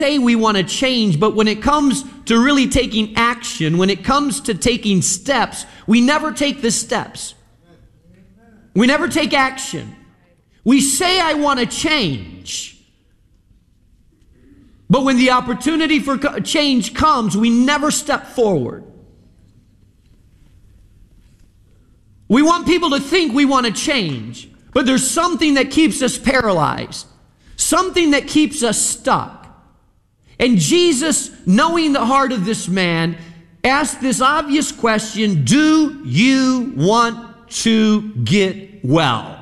say we want to change, but when it comes to really taking action, when it comes to taking steps, we never take the steps. We never take action. We say, I want to change. But when the opportunity for change comes, we never step forward. We want people to think we want to change, but there's something that keeps us paralyzed, something that keeps us stuck. And Jesus, knowing the heart of this man, asked this obvious question, do you want to get well?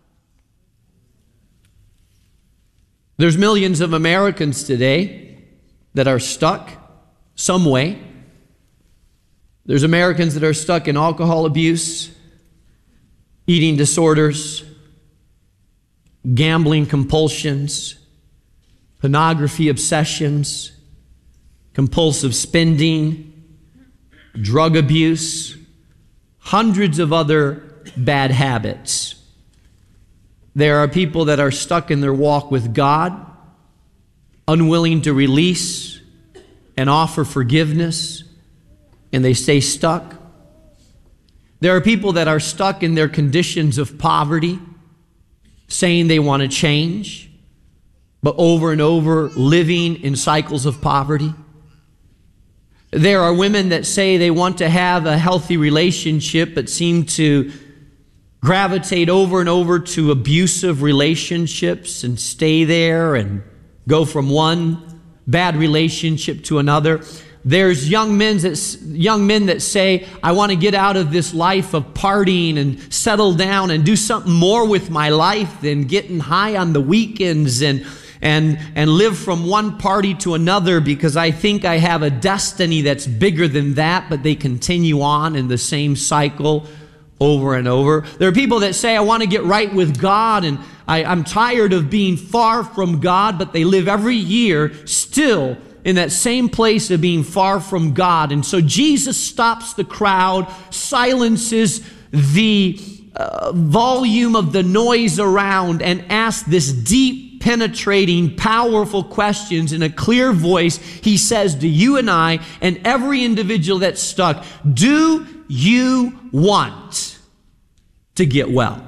There's millions of Americans today that are stuck some way. There's Americans that are stuck in alcohol abuse, eating disorders, gambling compulsions, pornography obsessions, compulsive spending, drug abuse, hundreds of other bad habits. There are people that are stuck in their walk with God, unwilling to release and offer forgiveness, and they stay stuck. There are people that are stuck in their conditions of poverty, saying they want to change, but over and over living in cycles of poverty. There are women that say they want to have a healthy relationship, but seem to gravitate over and over to abusive relationships and stay there and go from one bad relationship to another. There's young men that say, I want to get out of this life of partying and settle down and do something more with my life than getting high on the weekends and live from one party to another, because I think I have a destiny that's bigger than that, but they continue on in the same cycle over and over. There are people that say, I want to get right with God, and I'm tired of being far from God, but they live every year still in that same place of being far from God. And so Jesus stops the crowd, silences the volume of the noise around, and asks this deep, penetrating, powerful questions in a clear voice. He says to you and I and every individual that's stuck, do you want to get well?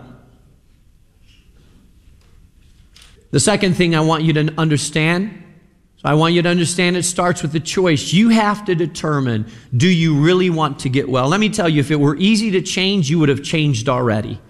The second thing I want you to understand, it starts with the choice. You have to determine, do you really want to get well? Let me tell you, if it were easy to change, you would have changed already.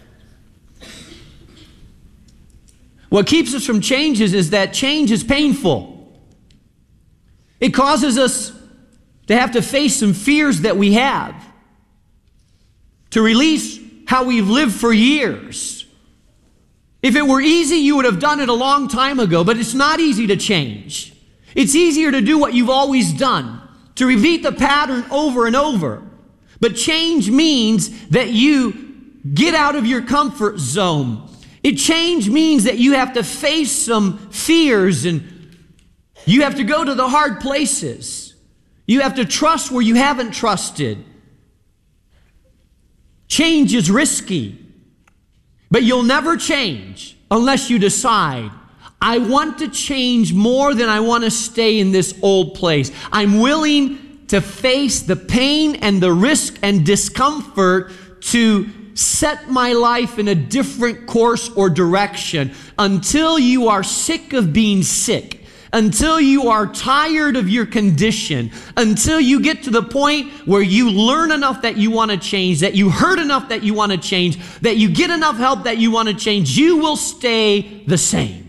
What keeps us from changes is that change is painful. It causes us to have to face some fears that we have, to release how we've lived for years. If it were easy, you would have done it a long time ago, but it's not easy to change. It's easier to do what you've always done, to repeat the pattern over and over. But change means that you get out of your comfort zone. Change means that you have to face some fears, and you have to go to the hard places. You have to trust where you haven't trusted. Change is risky, but you'll never change unless you decide, I want to change more than I want to stay in this old place. I'm willing to face the pain and the risk and discomfort to set my life in a different course or direction until you are sick of being sick, until you are tired of your condition, until you get to the point where you learn enough that you want to change, that you heard enough that you want to change, that you get enough help that you want to change. You will stay the same.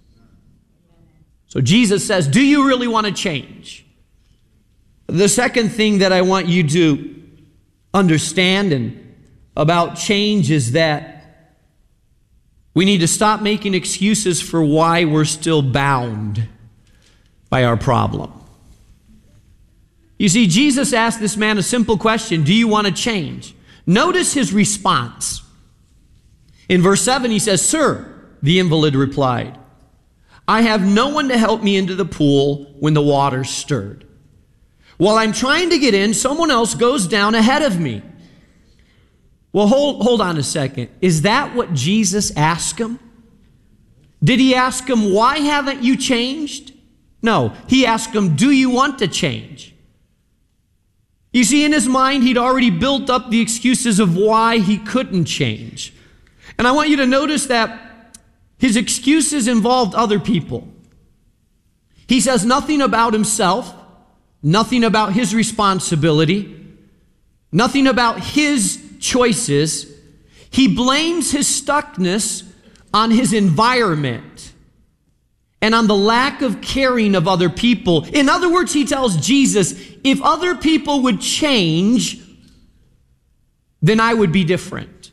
So Jesus says, do you really want to change? The second thing that I want you to understand about change is that we need to stop making excuses for why we're still bound by our problem. You see, Jesus asked this man a simple question, do you want to change? Notice his response. In verse 7, he says, Sir, the invalid replied, I have no one to help me into the pool when the water's stirred. While I'm trying to get in, someone else goes down ahead of me. Well, hold on a second. Is that what Jesus asked him? Did he ask him, why haven't you changed? No, he asked him, do you want to change? You see, in his mind, he'd already built up the excuses of why he couldn't change. And I want you to notice that his excuses involved other people. He says nothing about himself, nothing about his responsibility, nothing about his choices. He blames his stuckness on his environment and on the lack of caring of other people. In other words, he tells Jesus, if other people would change, then I would be different.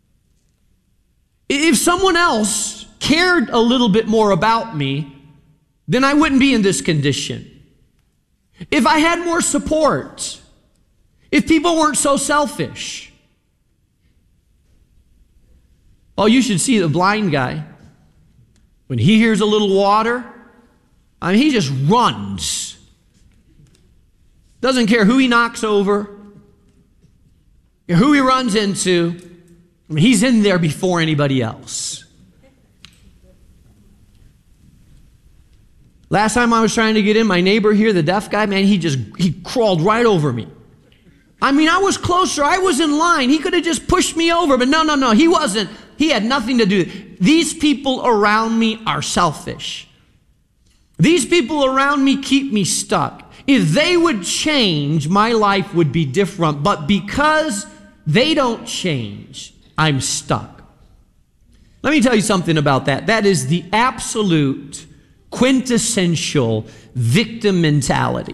If someone else cared a little bit more about me, then I wouldn't be in this condition. If I had more support, if people weren't so selfish. Oh, you should see the blind guy. When he hears a little water, I mean, he just runs. Doesn't care who he knocks over, or who he runs into. I mean, he's in there before anybody else. Last time I was trying to get in, my neighbor here, the deaf guy, man, he crawled right over me. I mean, I was closer. I was in line. He could have just pushed me over, but no, he wasn't. He had nothing to do. These people around me are selfish. These people around me keep me stuck. If they would change, my life would be different. But because they don't change, I'm stuck. Let me tell you something about that. That is the absolute quintessential victim mentality.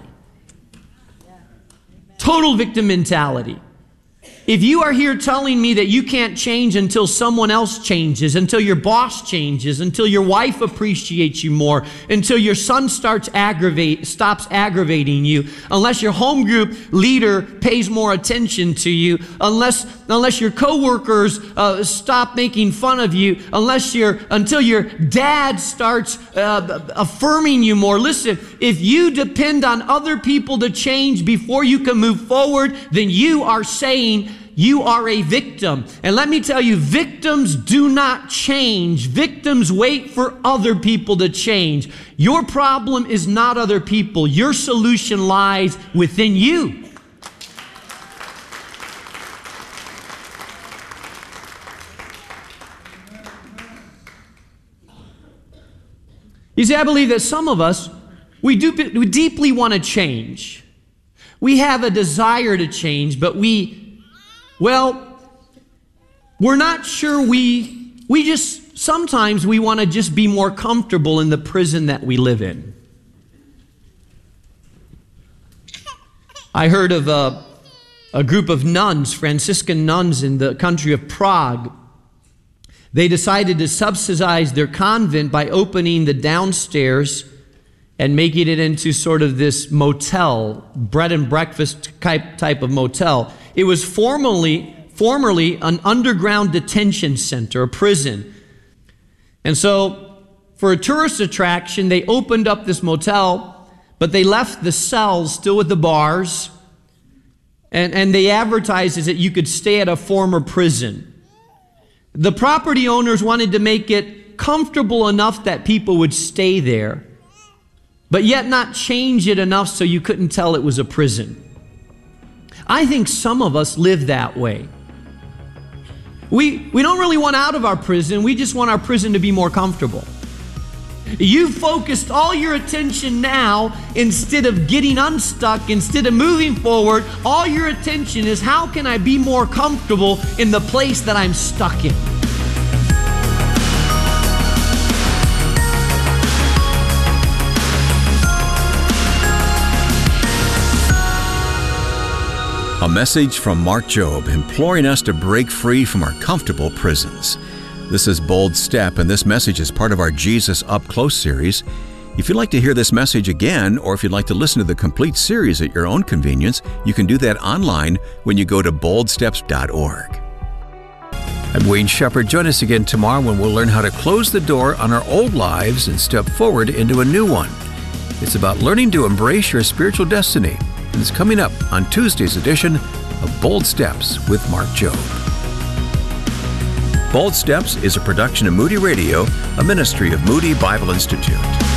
Total victim mentality. If you are here telling me that you can't change until someone else changes, until your boss changes, until your wife appreciates you more, until your son stops aggravating you, unless your home group leader pays more attention to you, unless your coworkers stop making fun of you, until your dad starts affirming you more. Listen, if you depend on other people to change before you can move forward, then you are saying you are a victim. And let me tell you, victims do not change. Victims wait for other people to change. Your problem is not other people. Your solution lies within you. You see, I believe that some of us, we deeply want to change. We have a desire to change, but we're not sure sometimes we want to just be more comfortable in the prison that we live in. I heard of a group of nuns, Franciscan nuns in the country of Prague. They decided to subsidize their convent by opening the downstairs and making it into sort of this motel, bread and breakfast type of motel. It was formerly an underground detention center, a prison. And so, for a tourist attraction, they opened up this motel, but they left the cells still with the bars, and they advertised as that you could stay at a former prison. The property owners wanted to make it comfortable enough that people would stay there, but yet not change it enough so you couldn't tell it was a prison. I think some of us live that way. We don't really want out of our prison. We just want our prison to be more comfortable. You've focused all your attention now, instead of getting unstuck, instead of moving forward, all your attention is how can I be more comfortable in the place that I'm stuck in? A message from Mark Jobe imploring us to break free from our comfortable prisons. This is Bold Step, and this message is part of our Jesus Up Close series. If you'd like to hear this message again, or if you'd like to listen to the complete series at your own convenience, you can do that online when you go to boldsteps.org. I'm Wayne Shepherd. Join us again tomorrow when we'll learn how to close the door on our old lives and step forward into a new one. It's about learning to embrace your spiritual destiny. And it's coming up on Tuesday's edition of Bold Steps with Mark Jobe. Bold Steps is a production of Moody Radio, a ministry of Moody Bible Institute.